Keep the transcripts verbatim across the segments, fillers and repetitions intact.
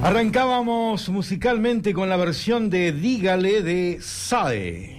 Arrancábamos musicalmente con la versión de Dígale de Sade.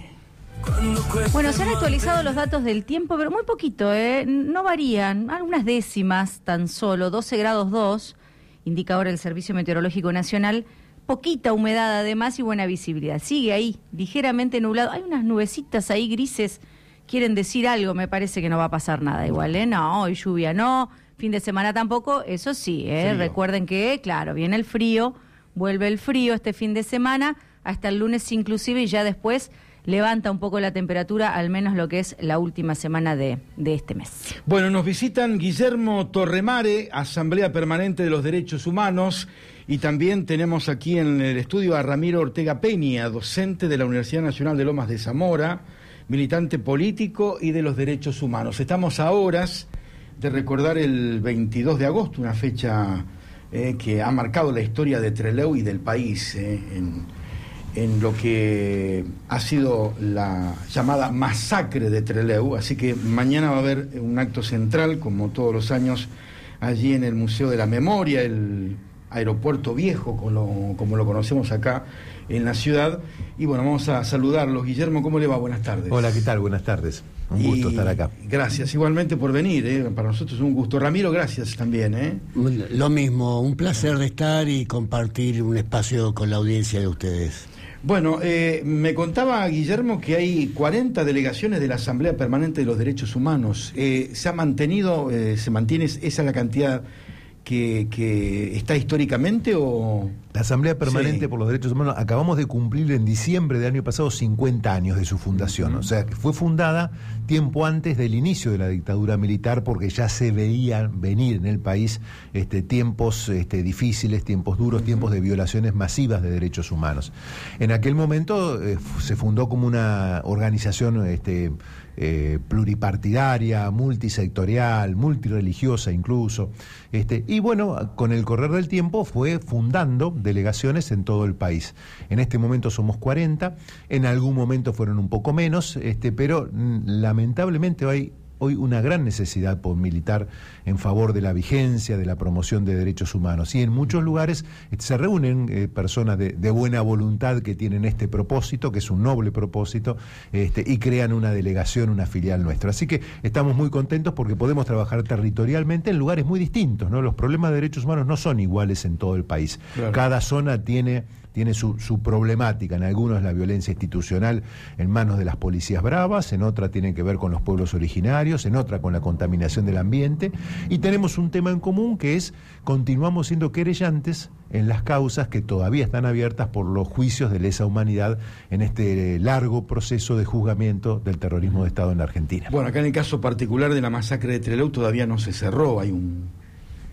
Bueno, se han actualizado los datos del tiempo, pero muy poquito, ¿eh? No varían, algunas décimas tan solo, doce grados dos, indica ahora el Servicio Meteorológico Nacional, poquita humedad además y buena visibilidad. Sigue ahí, ligeramente nublado, hay unas nubecitas ahí grises, quieren decir algo, me parece que no va a pasar nada igual, ¿eh? No, hoy lluvia no, fin de semana tampoco, eso sí, ¿eh? Recuerden que, claro, viene el frío, vuelve el frío este fin de semana, hasta el lunes inclusive, y ya después levanta un poco la temperatura, al menos lo que es la última semana de, de este mes. Bueno, nos visitan Guillermo Torremare, Asamblea Permanente de los Derechos Humanos, y también tenemos aquí en el estudio a Ramiro Ortega Peña, docente de la Universidad Nacional de Lomas de Zamora, militante político y de los derechos humanos. Estamos a horas de recordar el veintidós de agosto, una fecha eh, que ha marcado la historia de Trelew y del país, eh, en... en lo que ha sido la llamada masacre de Trelew, así que mañana va a haber un acto central, como todos los años, allí en el Museo de la Memoria, el Aeropuerto Viejo, como lo, como lo conocemos acá en la ciudad, y bueno, vamos a saludarlos. Guillermo, ¿cómo le va? Buenas tardes. Hola, ¿qué tal? Buenas tardes. Un y gusto estar acá. Gracias, igualmente por venir, ¿eh? Para nosotros es un gusto. Ramiro, gracias también, ¿eh? Lo mismo, un placer de estar y compartir un espacio con la audiencia de ustedes. Bueno, eh, me contaba Guillermo que hay cuarenta delegaciones de la Asamblea Permanente de los Derechos Humanos. Eh, ¿Se ha mantenido, eh, se mantiene esa la cantidad que, que está históricamente o...? La Asamblea Permanente Sí. por los Derechos Humanos, acabamos de cumplir en diciembre del año pasado cincuenta años de su fundación. Uh-huh. O sea, que fue fundada tiempo antes del inicio de la dictadura militar, porque ya se veían venir en el país este, tiempos este, difíciles, tiempos duros, uh-huh. tiempos de violaciones masivas de derechos humanos. En aquel momento eh, se fundó como una organización este, eh, pluripartidaria, multisectorial, multireligiosa incluso. Este, y bueno, con el correr del tiempo fue fundando delegaciones en todo el país. En este momento somos cuarenta, en algún momento fueron un poco menos, este, pero mm, lamentablemente hay hoy una gran necesidad por militar en favor de la vigencia, de la promoción de derechos humanos. Y en muchos lugares este, se reúnen eh, personas de, de buena voluntad que tienen este propósito, que es un noble propósito, este, y crean una delegación, una filial nuestra. Así que estamos muy contentos porque podemos trabajar territorialmente en lugares muy distintos, ¿no? Los problemas de derechos humanos no son iguales en todo el país. Claro. Cada zona tiene... tiene su, su problemática. En algunos la violencia institucional en manos de las policías bravas, en otra tiene que ver con los pueblos originarios, en otra con la contaminación del ambiente, y tenemos un tema en común que es, continuamos siendo querellantes en las causas que todavía están abiertas por los juicios de lesa humanidad en este largo proceso de juzgamiento del terrorismo de Estado en la Argentina. Bueno, acá en el caso particular de la masacre de Trelew todavía no se cerró, hay un...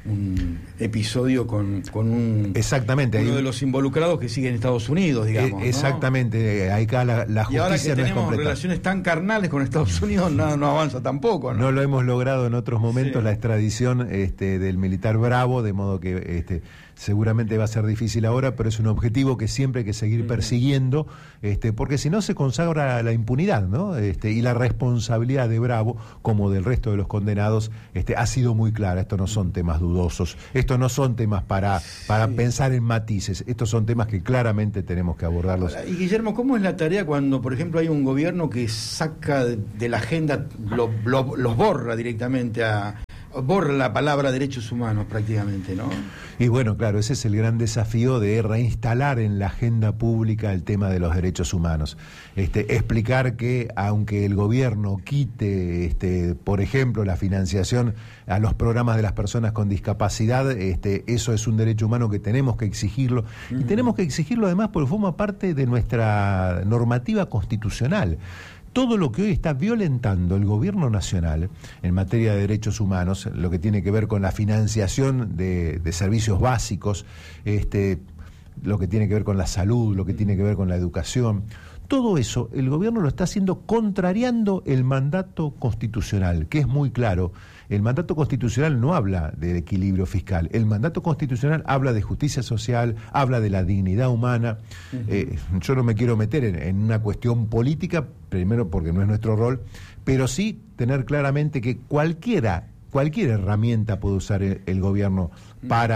un episodio con, con un exactamente uno hay, de los involucrados que sigue en Estados Unidos, digamos, eh, exactamente, ¿no? Acá la, la justicia y ahora que no tenemos es completa. Relaciones tan carnales con Estados Unidos, no, no avanza tampoco, ¿no? No lo hemos logrado en otros momentos, sí. La extradición este, del militar Bravo, de modo que este, seguramente va a ser difícil ahora, pero es un objetivo que siempre hay que seguir persiguiendo, este, porque si no se consagra la impunidad, ¿no? Este, y la responsabilidad de Bravo, como del resto de los condenados, este, ha sido muy clara. Estos no son temas dudosos, estos no son temas para, para sí. pensar en matices, estos son temas que claramente tenemos que abordarlos. Y Guillermo, ¿cómo es la tarea cuando, por ejemplo, hay un gobierno que saca de la agenda, lo, lo, los borra directamente a... borra la palabra derechos humanos prácticamente, ¿no? Y bueno, claro, ese es el gran desafío de reinstalar en la agenda pública el tema de los derechos humanos. Este, explicar que aunque el gobierno quite, este, por ejemplo, la financiación a los programas de las personas con discapacidad, este, eso es un derecho humano que tenemos que exigirlo. Uh-huh. Y tenemos que exigirlo además porque forma parte de nuestra normativa constitucional. Todo lo que hoy está violentando el gobierno nacional en materia de derechos humanos, lo que tiene que ver con la financiación de, de servicios básicos, este, lo que tiene que ver con la salud, lo que tiene que ver con la educación, todo eso el gobierno lo está haciendo contrariando el mandato constitucional, que es muy claro. El mandato constitucional no habla del equilibrio fiscal, el mandato constitucional habla de justicia social, habla de la dignidad humana. Uh-huh. Eh, yo no me quiero meter en, en una cuestión política, primero porque no es nuestro rol, pero sí tener claramente que cualquiera, cualquier herramienta puede usar el, el gobierno para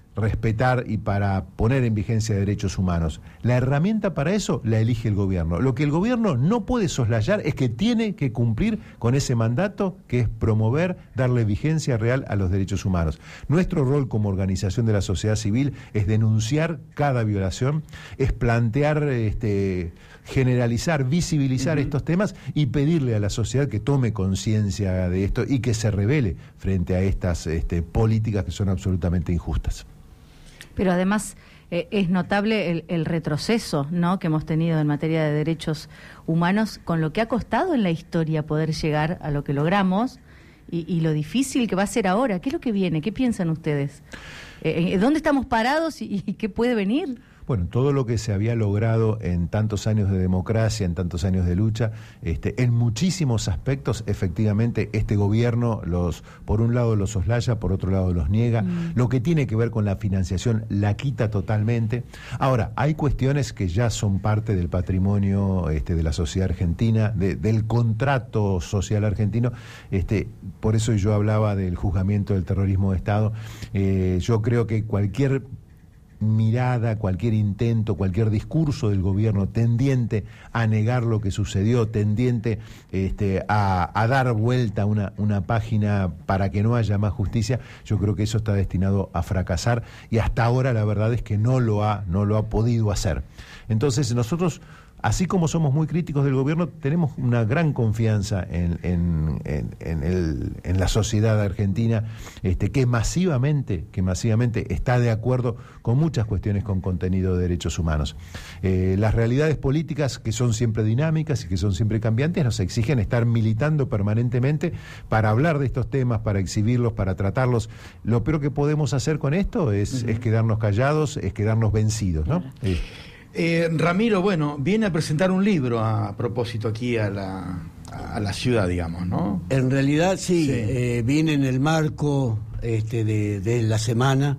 respetar y para poner en vigencia derechos humanos. La herramienta para eso la elige el gobierno. Lo que el gobierno no puede soslayar es que tiene que cumplir con ese mandato, que es promover, darle vigencia real a los derechos humanos. Nuestro rol como organización de la sociedad civil es denunciar cada violación, es plantear, este, generalizar, visibilizar uh-huh. estos temas y pedirle a la sociedad que tome conciencia de esto y que se rebele frente a estas este, políticas que son absolutamente injustas. Pero además eh, es notable el, el retroceso, ¿no?, que hemos tenido en materia de derechos humanos, con lo que ha costado en la historia poder llegar a lo que logramos y, y lo difícil que va a ser ahora. ¿Qué es lo que viene? ¿Qué piensan ustedes? Eh, ¿Dónde estamos parados y, y qué puede venir? Bueno, todo lo que se había logrado en tantos años de democracia, en tantos años de lucha, este, en muchísimos aspectos, efectivamente, este gobierno, los, por un lado los soslaya, por otro lado los niega. Mm. Lo que tiene que ver con la financiación la quita totalmente. Ahora, hay cuestiones que ya son parte del patrimonio este, de la sociedad argentina, de, del contrato social argentino. Este, por eso yo hablaba del juzgamiento del terrorismo de Estado. Eh, yo creo que cualquier mirada, cualquier intento, cualquier discurso del gobierno tendiente a negar lo que sucedió, tendiente este, a, a dar vuelta una, una página para que no haya más justicia, yo creo que eso está destinado a fracasar y hasta ahora la verdad es que no lo ha, no lo ha podido hacer. Entonces nosotros, así como somos muy críticos del gobierno, tenemos una gran confianza en, en, en, en, el, en la sociedad argentina, este, que masivamente, que masivamente está de acuerdo con muchas cuestiones con contenido de derechos humanos. Eh, las realidades políticas, que son siempre dinámicas y que son siempre cambiantes, nos exigen estar militando permanentemente para hablar de estos temas, para exhibirlos, para tratarlos. Lo peor que podemos hacer con esto es, uh-huh. es quedarnos callados, es quedarnos vencidos, ¿no? Claro. Eh, Eh, Ramiro, bueno, viene a presentar un libro a propósito aquí a la, a la ciudad, digamos, ¿no? En realidad sí, sí. Eh, viene en el marco este, de, de la semana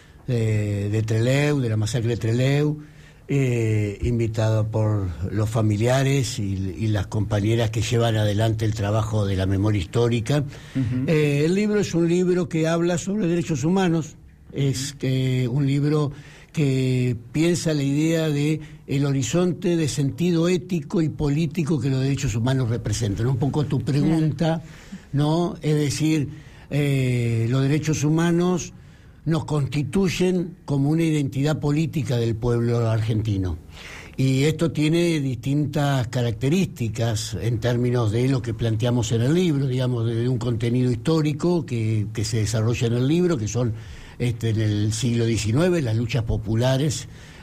de, de Trelew, de la masacre de Trelew, eh, invitado por los familiares y, y las compañeras que llevan adelante el trabajo de la memoria histórica. Uh-huh. Eh, el libro es un libro que habla sobre derechos humanos, es que un libro que piensa la idea de el horizonte de sentido ético y político que los derechos humanos representan. Un poco tu pregunta, ¿no? Es decir, eh, los derechos humanos nos constituyen como una identidad política del pueblo argentino. Y esto tiene distintas características en términos de lo que planteamos en el libro, digamos, de un contenido histórico que, que se desarrolla en el libro, que son Este, en el siglo diecinueve, las luchas populares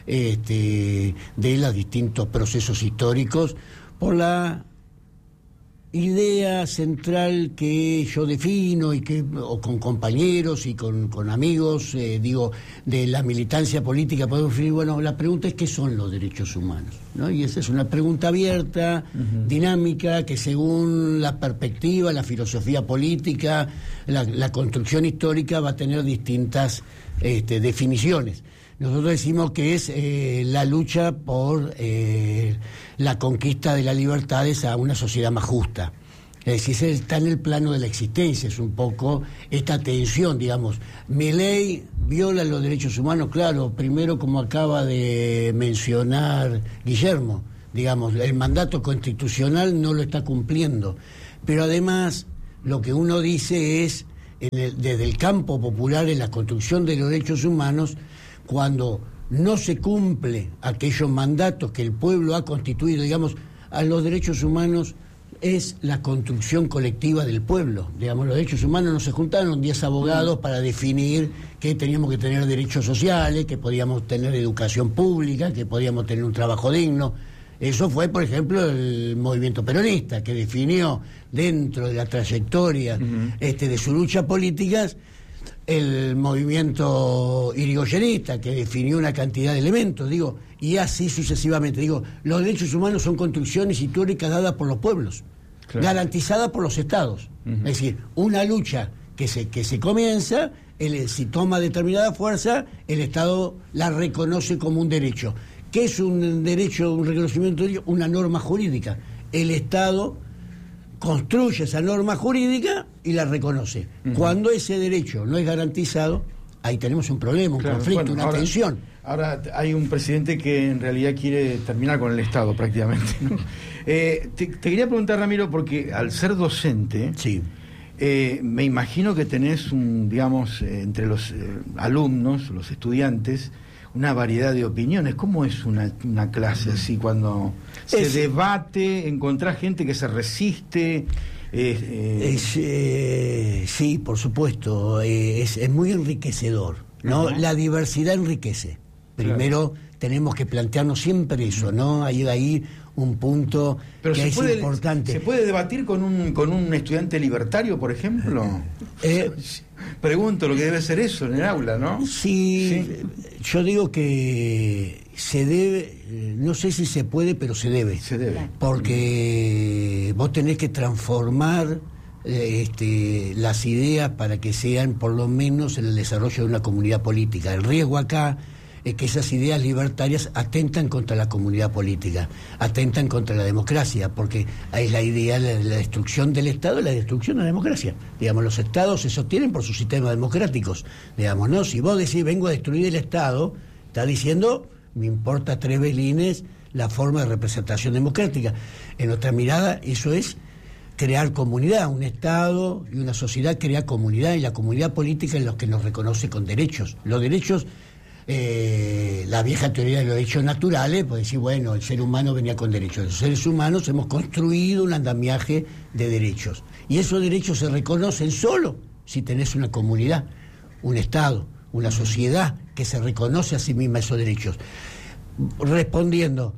este, de los distintos procesos históricos, por la idea central que yo defino y que o con compañeros y con, con amigos, eh, digo, de la militancia política, podemos definir, bueno, la pregunta es ¿qué son los derechos humanos? ¿No? Y esa es una pregunta abierta, uh-huh. dinámica, que según la perspectiva, la filosofía política, la, la construcción histórica va a tener distintas este, definiciones. Nosotros decimos que es eh, la lucha por eh, la conquista de las libertades a una sociedad más justa. Es decir, está en el plano de la existencia, es un poco esta tensión, digamos. Mi ley viola los derechos humanos, claro, primero como acaba de mencionar Guillermo, digamos, el mandato constitucional no lo está cumpliendo. Pero además, lo que uno dice es, en el, desde el campo popular, en la construcción de los derechos humanos, cuando no se cumple aquellos mandatos que el pueblo ha constituido, digamos, a los derechos humanos es la construcción colectiva del pueblo. Digamos, los derechos humanos no se juntaron diez abogados para definir que teníamos que tener derechos sociales, que podíamos tener educación pública, que podíamos tener un trabajo digno. Eso fue, por ejemplo, el movimiento peronista, que definió dentro de la trayectoria uh-huh. este, de su lucha política el movimiento irigoyenista, que definió una cantidad de elementos, digo, y así sucesivamente. Digo, los derechos humanos son construcciones históricas dadas por los pueblos, claro. garantizadas por los estados. Uh-huh. Es decir, una lucha que se, que se comienza, el, si toma determinada fuerza, el Estado la reconoce como un derecho. ¿Qué es un derecho, un reconocimiento de derecho? Una norma jurídica. El Estado construye esa norma jurídica y la reconoce. Uh-huh. Cuando ese derecho no es garantizado, ahí tenemos un problema, un claro, conflicto, bueno, una ahora, tensión. Ahora hay un presidente que en realidad quiere terminar con el Estado prácticamente, ¿no? eh, te, te quería preguntar, Ramiro, porque al ser docente, sí. eh, me imagino que tenés un, digamos, eh, entre los eh, alumnos, los estudiantes, una variedad de opiniones. ¿Cómo es una, una clase así cuando se es, debate, encontrás gente que se resiste? Eh, eh... Es, eh, sí, por supuesto, eh, es, es muy enriquecedor, ¿no? Uh-huh. La diversidad enriquece. Primero claro. tenemos que plantearnos siempre eso, ¿no? Hay ahí un punto Pero que se es puede, importante. ¿Se puede debatir con un, con un estudiante libertario, por ejemplo? Eh, Pregunto lo que debe ser eso en el aula, ¿no? Sí, sí, yo digo que se debe, no sé si se puede, pero se debe. Se debe. Porque vos tenés que transformar eh, este, las ideas para que sean por lo menos en el desarrollo de una comunidad política. El riesgo acá es que esas ideas libertarias atentan contra la comunidad política, atentan contra la democracia, porque es la idea de la destrucción del Estado y la destrucción de la democracia. Digamos, los Estados se sostienen por sus sistemas democráticos. Digamos, ¿no? Si vos decís, vengo a destruir el Estado, está diciendo, me importa tres velines la forma de representación democrática. En otra mirada, eso es crear comunidad. Un Estado y una sociedad crea comunidad, y la comunidad política es lo que nos reconoce con derechos. Los derechos... Eh, la vieja teoría de los derechos naturales, pues decir, bueno, el ser humano venía con derechos. Los seres humanos hemos construido un andamiaje de derechos. Y esos derechos se reconocen solo si tenés una comunidad, un Estado, una sociedad que se reconoce a sí misma esos derechos. Respondiendo,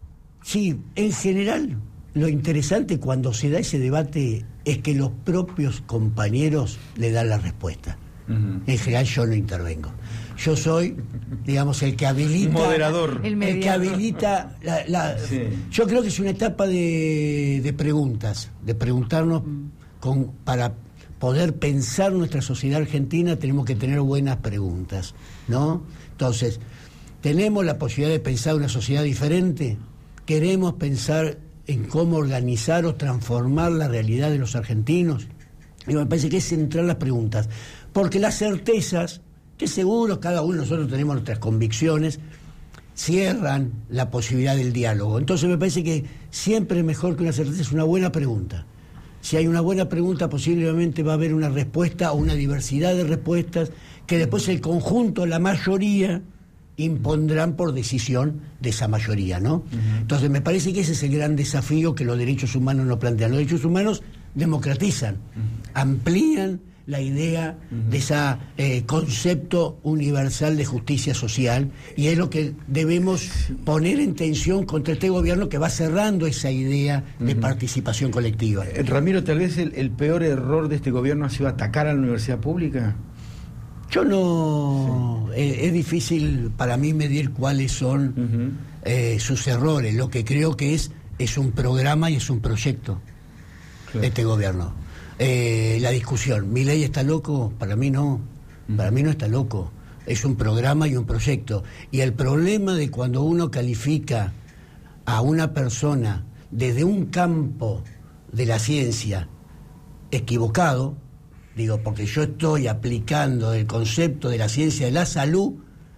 sí, en general, lo interesante cuando se da ese debate es que los propios compañeros le dan la respuesta. Uh-huh. En general yo no intervengo. Yo soy, digamos, el que habilita... Moderador. El, el que habilita... La, la, sí. Yo creo que es una etapa de, de preguntas, de preguntarnos con, para poder pensar nuestra sociedad argentina tenemos que tener buenas preguntas, ¿no? Entonces, ¿tenemos la posibilidad de pensar una sociedad diferente? ¿Queremos pensar en cómo organizar o transformar la realidad de los argentinos? Y me parece que es central las preguntas, porque las certezas... que seguro cada uno de nosotros tenemos nuestras convicciones, cierran la posibilidad del diálogo. Entonces me parece que siempre mejor que una certeza es una buena pregunta. Si hay una buena pregunta, posiblemente va a haber una respuesta o una diversidad de respuestas que después el conjunto, la mayoría, impondrán por decisión de esa mayoría, ¿no? Uh-huh. Entonces me parece que ese es el gran desafío que los derechos humanos nos plantean. Los derechos humanos democratizan, uh-huh. amplían la idea uh-huh. de ese eh, concepto universal de justicia social, y es lo que debemos poner en tensión contra este gobierno que va cerrando esa idea de uh-huh. participación colectiva. Eh, Ramiro, tal vez el, el peor error de este gobierno ha sido atacar a la universidad pública. Yo no... Sí. Eh, es difícil para mí medir cuáles son uh-huh. eh, sus errores. Lo que creo que es, es un programa y es un proyecto claro. de este gobierno. Eh, la discusión, ¿Milei está loco? Para mí no, para mí no está loco, es un programa y un proyecto. Y el problema de cuando uno califica a una persona desde un campo de la ciencia equivocado, digo, porque yo estoy aplicando el concepto de la ciencia de la salud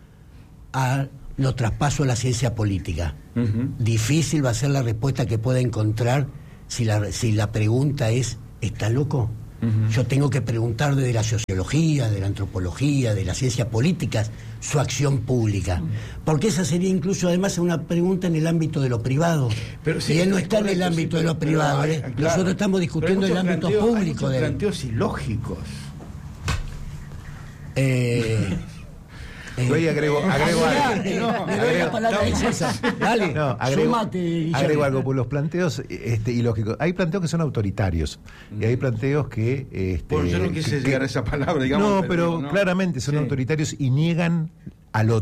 a lo traspaso a la ciencia política. Uh-huh. Difícil va a ser la respuesta que pueda encontrar si la, si la pregunta es ¿está loco? Uh-huh. Yo tengo que preguntar desde la sociología, de la antropología, de las ciencias políticas, su acción pública. Uh-huh. Porque esa sería incluso además una pregunta en el ámbito de lo privado. Pero sí, y él no está correcto, en el ámbito sí, de lo privado. Pero, ¿eh? Claro. Nosotros estamos discutiendo el ámbito planteos, público. Hay de planteos ilógicos. Eh... Yo ahí agrego, agrego algo. Dale, no, agrego, sumate, agrego algo, por los planteos este, ilógicos. Hay planteos que son autoritarios y hay planteos que... Este, Por yo no quise que, llegar a esa palabra, digamos. No, pero, pero no. claramente son sí. autoritarios y niegan al otro.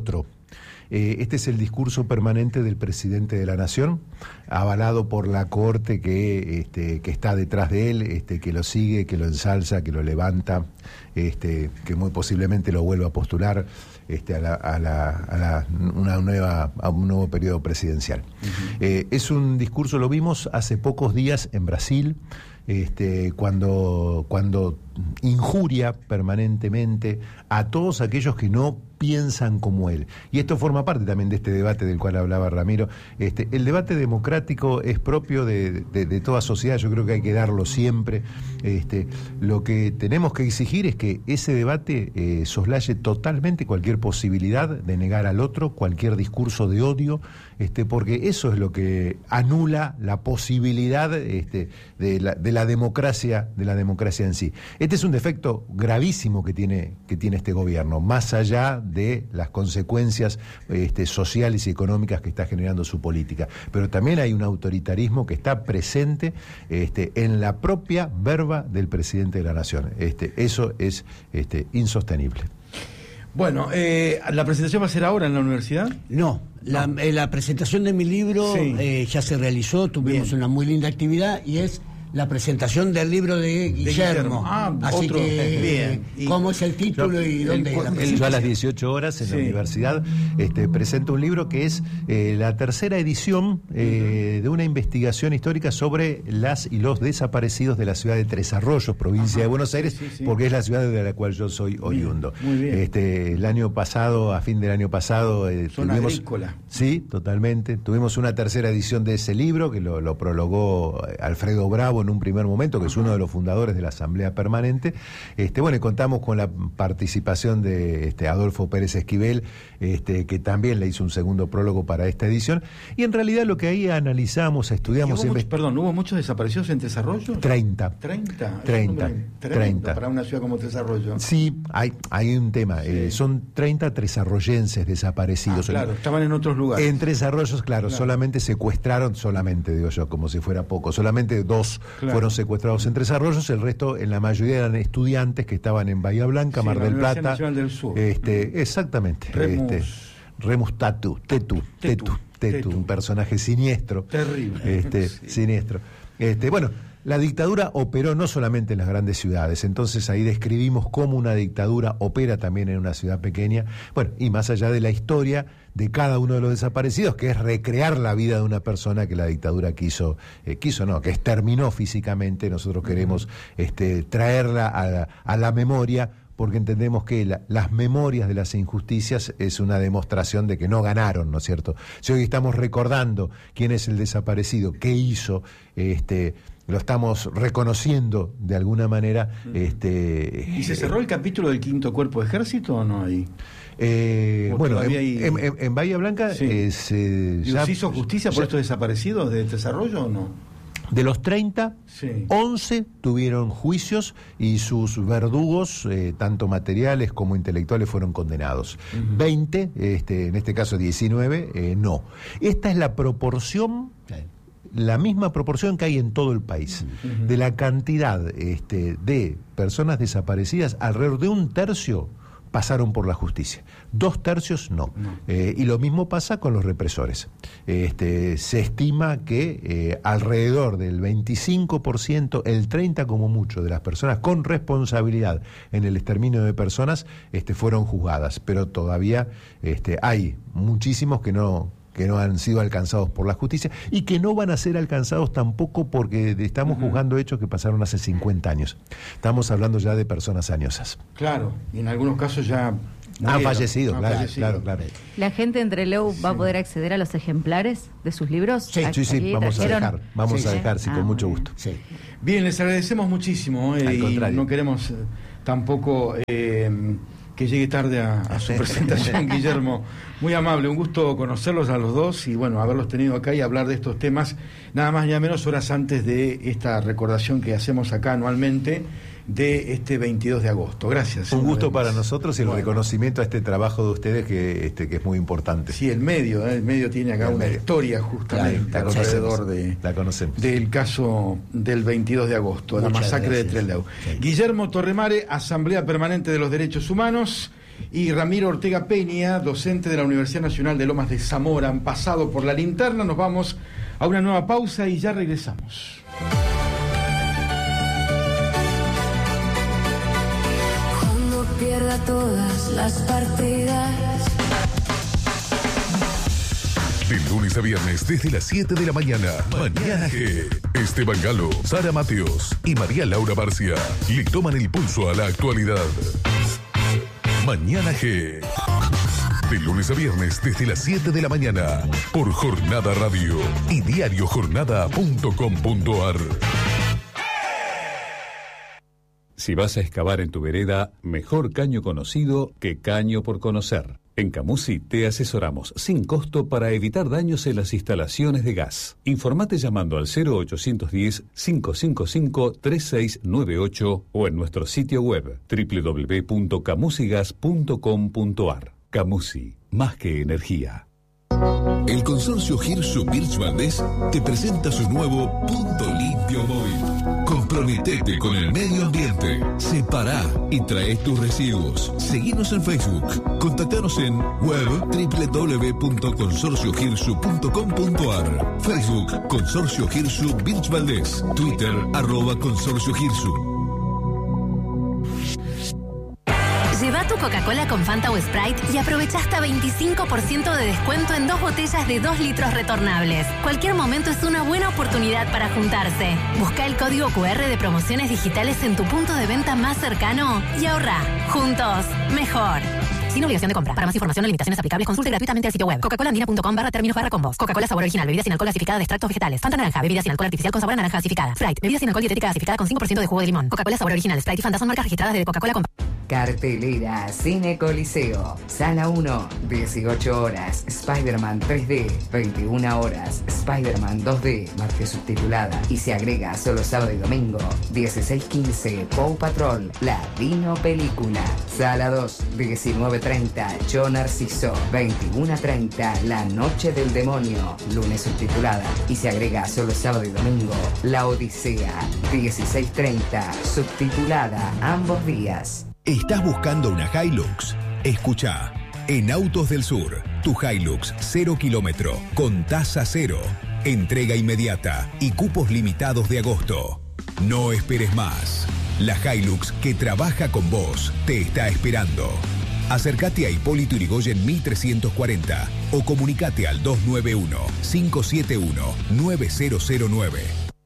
Eh, este es el discurso permanente del presidente de la Nación, avalado por la cohorte que, este, que está detrás de él, este, que lo sigue, que lo ensalza, que lo levanta, este, que muy posiblemente lo vuelva a postular este, a, la, a, la, a la, una nueva, a un nuevo periodo presidencial. Uh-huh. Eh, es un discurso, lo vimos hace pocos días en Brasil, este, cuando, cuando injuria permanentemente a todos aquellos que no piensan como él. Y esto forma parte también de este debate del cual hablaba Ramiro. Este, el debate democrático es propio de, de, de toda sociedad, yo creo que hay que darlo siempre. Este, lo que tenemos que exigir es que ese debate eh, soslaye totalmente cualquier posibilidad de negar al otro, cualquier discurso de odio, este, porque eso es lo que anula la posibilidad este, de, la, de la democracia, de la democracia en sí. Este es un defecto gravísimo que tiene, que tiene este gobierno, más allá de las consecuencias este, sociales y económicas que está generando su política. Pero también hay un autoritarismo que está presente este, en la propia verba del presidente de la Nación. Este, eso es este, insostenible. Bueno, eh, ¿la presentación va a ser ahora en la universidad? No, la, no. Eh, la presentación de mi libro sí. eh, ya se realizó, tuvimos Bien. una muy linda actividad y es la presentación del libro de Guillermo. De Guillermo. Ah, así otro, que, bien. Y, ¿cómo es el título yo, y dónde el, es la Yo a las dieciocho horas en sí. la universidad este, presento un libro que es eh, la tercera edición eh, uh-huh. de una investigación histórica sobre las y los desaparecidos de la ciudad de Tres Arroyos, provincia Ajá. de Buenos Aires, sí, sí. porque es la ciudad de la cual yo soy oriundo. Muy bien. Este, el año pasado, a fin del año pasado... Eh, Zona tuvimos, agrícola. Sí, totalmente. Tuvimos una tercera edición de ese libro que lo, lo prologó Alfredo Bravo en un primer momento, que es uno de los fundadores de la Asamblea Permanente. Este, bueno, y contamos con la participación de este, Adolfo Pérez Esquivel, este, que también le hizo un segundo prólogo para esta edición. Y en realidad lo que ahí analizamos, estudiamos... Hubo mucho, perdón, ¿hubo muchos desaparecidos en Tres Arroyos? treinta. ¿treinta? treinta. treinta. Para una ciudad como Tres Arroyos. Sí, hay, hay un tema. Sí. Eh, son treinta tresarroyenses desaparecidos. Ah, claro, estaban en otros lugares. En Tres Arroyos, claro, claro, solamente secuestraron, solamente digo yo, como si fuera poco, solamente dos claro. fueron secuestrados en Tres Arroyos, el resto, en la mayoría eran estudiantes que estaban en Bahía Blanca, sí, Mar del Plata. Nacional del Sur. Este, exactamente. Remus. Este, Remus Tatu, Tetu, Tetu, Tetu, Tetu, un personaje siniestro. Terrible. Este, sí. Siniestro. Este, bueno, la dictadura operó no solamente en las grandes ciudades, entonces ahí describimos cómo una dictadura opera también en una ciudad pequeña, bueno, y más allá de la historia de cada uno de los desaparecidos, que es recrear la vida de una persona que la dictadura quiso, eh, quiso no, que exterminó físicamente. Nosotros queremos este, traerla a la, a la memoria, porque entendemos que la, las memorias de las injusticias es una demostración de que no ganaron, ¿no es cierto? Si hoy estamos recordando quién es el desaparecido, qué hizo, este... lo estamos reconociendo de alguna manera. Uh-huh. este ¿Y se cerró el capítulo del quinto cuerpo de ejército o no ahí? Eh, bueno, en, hay... en, en, en Bahía Blanca sí. eh, se, ya, ¿se hizo justicia por ya, estos desaparecidos de desarrollo o no? De los treinta, sí. once tuvieron juicios y sus verdugos, eh, tanto materiales como intelectuales, fueron condenados. Uh-huh. veinte, este, en este caso diecinueve, eh, no. Esta es la proporción... la misma proporción que hay en todo el país. Uh-huh. De la cantidad este, de personas desaparecidas, alrededor de un tercio pasaron por la justicia, dos tercios no. no. Eh, y lo mismo pasa con los represores. Este, se estima que eh, alrededor del veinticinco por ciento, el treinta por ciento como mucho, de las personas con responsabilidad en el exterminio de personas este, fueron juzgadas, pero todavía este, hay muchísimos que no... que no han sido alcanzados por la justicia y que no van a ser alcanzados tampoco porque estamos uh-huh. juzgando hechos que pasaron hace cincuenta años. Estamos hablando ya de personas añosas. Claro, y en algunos casos ya... Han fallecido, han claro, fallecido. Claro, claro. ¿La gente en Trelew va sí. a poder acceder a los ejemplares de sus libros? Sí, sí, sí, vamos a dejar, vamos sí, a dejar, sí, sí, con ah, mucho gusto. Sí. Bien, les agradecemos muchísimo eh, y no queremos eh, tampoco... Eh, que llegue tarde a, a su presentación, Guillermo. Muy amable, un gusto conocerlos a los dos y bueno, haberlos tenido acá y hablar de estos temas, nada más ni a menos horas antes de esta recordación que hacemos acá anualmente de este veintidós de agosto. Gracias. Un gusto para nosotros y el bueno. reconocimiento a este trabajo de ustedes que este que es muy importante. Sí, el medio, ¿eh? el medio tiene acá el una medio. historia justamente la, la alrededor de, la conocemos. del caso del veintidós de agosto, Muchas la masacre gracias. de Trelew. Sí. Guillermo Torremare, Asamblea Permanente de los Derechos Humanos, y Ramiro Ortega Peña, docente de la Universidad Nacional de Lomas de Zamora, han pasado por la linterna. Nos vamos a una nueva pausa y ya regresamos. Cuando pierda todas las partidas. De lunes a viernes desde las siete de la mañana. Mañana G. Esteban Galo, Sara Mateos y María Laura Barcia le toman el pulso a la actualidad. Mañana G. De lunes a viernes desde las siete de la mañana. Por Jornada Radio y diario jornada punto com punto a r. Si vas a excavar en tu vereda, mejor caño conocido que caño por conocer. En Camusi te asesoramos sin costo para evitar daños en las instalaciones de gas. Informate llamando al cero ochocientos diez, cinco cinco cinco, tres seis nueve ocho o en nuestro sitio web doble u doble u doble u punto camusigas punto com punto a r. Camusi, más que energía. El consorcio Hirsu Birch Valdés te presenta su nuevo Punto Limpio Móvil. Comprometete con el medio ambiente. Separá y trae tus residuos. Seguinos en Facebook. Contactanos en web doble u doble u doble u punto consorcio hirsu punto com punto a r. Facebook Consorcio Hirsu Birch Valdés. Twitter arroba Consorcio Hirsu. Lleva tu Coca-Cola con Fanta o Sprite y aprovecha hasta veinticinco por ciento de descuento en dos botellas de dos litros retornables. Cualquier momento es una buena oportunidad para juntarse. Busca el código cu erre de promociones digitales en tu punto de venta más cercano y ahorra. Juntos, mejor. Sin obligación de compra. Para más información o limitaciones aplicables, consulte gratuitamente el sitio web coca-cola andina punto com barra términos barra combos. Coca-Cola sabor original, bebida sin alcohol gasificada de extractos vegetales. Fanta naranja, bebida sin alcohol artificial con sabor a naranja gasificada. Sprite, bebida sin alcohol dietética gasificada con cinco por ciento de jugo de limón. Coca-Cola sabor original, Sprite y Fanta son marcas registradas de Coca-Cola con... Cartelera Cine Coliseo. Sala uno, dieciocho horas. Spider-Man tres D, veintiuna horas. Spider-Man dos D, martes subtitulada. Y se agrega solo sábado y domingo, dieciséis quince, Paw Patrol, la Dino Película. Sala dos, diecinueve treinta, Yo Narciso. veintiuna treinta, La Noche del Demonio, lunes subtitulada. Y se agrega solo sábado y domingo, La Odisea. dieciséis treinta, subtitulada, ambos días. ¿Estás buscando una Hilux? Escucha. En Autos del Sur, tu Hilux cero kilómetro, con tasa cero, entrega inmediata y cupos limitados de agosto. No esperes más. La Hilux que trabaja con vos te está esperando. Acércate a Hipólito Yrigoyen mil trescientos cuarenta o comunicate al dos nueve uno, cinco siete uno, nueve cero cero nueve.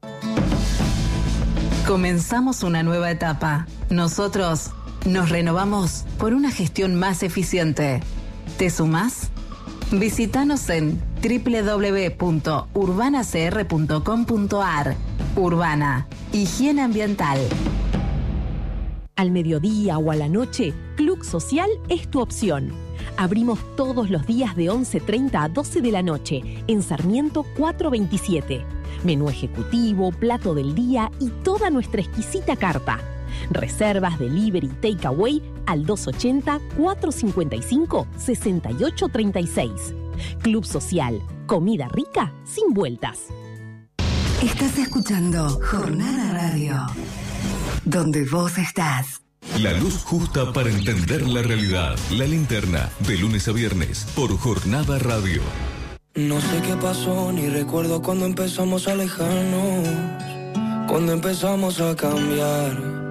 Comenzamos una nueva etapa. Nosotros nos renovamos por una gestión más eficiente. ¿Te sumás? Visítanos en doble u doble u doble u punto urbana c r punto com punto a r. Urbana, higiene ambiental. Al mediodía o a la noche, Club Social es tu opción. Abrimos todos los días de once treinta a doce de la noche en Sarmiento cuatrocientos veintisiete. Menú ejecutivo, plato del día y toda nuestra exquisita carta. Reservas, delivery, takeaway al dos ochenta, cuatrocientos cincuenta y cinco, sesenta y ocho treinta y seis. Club Social, comida rica sin vueltas. Estás escuchando Jornada Radio, donde vos estás. La luz justa para entender la realidad. La linterna, de lunes a viernes, por Jornada Radio. No sé qué pasó, ni recuerdo cuando empezamos a alejarnos, cuando empezamos a cambiar.